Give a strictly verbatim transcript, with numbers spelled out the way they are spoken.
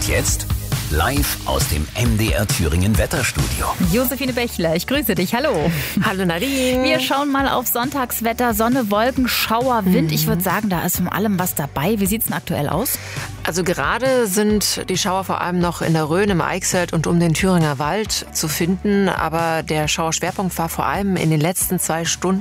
Und jetzt live aus dem M D R Thüringen Wetterstudio. Josephine Bechler, ich grüße dich. Hallo. Hallo Nadine. Wir schauen mal auf Sonntagswetter, Sonne, Wolken, Schauer, Wind. Ich würde sagen, da ist von allem was dabei. Wie sieht es denn aktuell aus? Also gerade sind die Schauer vor allem noch in der Rhön, im Eichsfeld und um den Thüringer Wald zu finden. Aber der Schauerschwerpunkt war vor allem in den letzten zwei Stunden